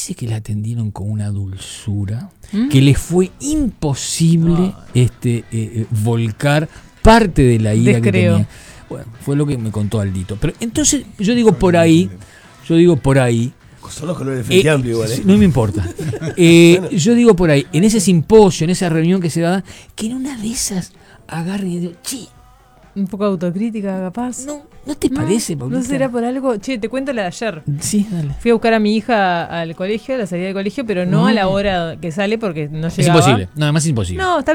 parece que la atendieron con una dulzura que les fue imposible volcar parte de la ira que tenía. Bueno, fue lo que me contó Aldito. Pero entonces yo digo por ahí. Son los colores del Frente Amplio igual, ¿eh? No me importa. Yo digo por ahí, en ese simposio, en esa reunión que se da, que en una de esas agarre y digo, che, un poco autocrítica, capaz. ¿No te parece, Paulita? ¿No será por algo? Che, te cuento la de ayer. Sí, dale. Fui a buscar a mi hija al colegio, a la salida del colegio, pero no a la hora que sale porque no llegaba. Es imposible. No, además es imposible. No, está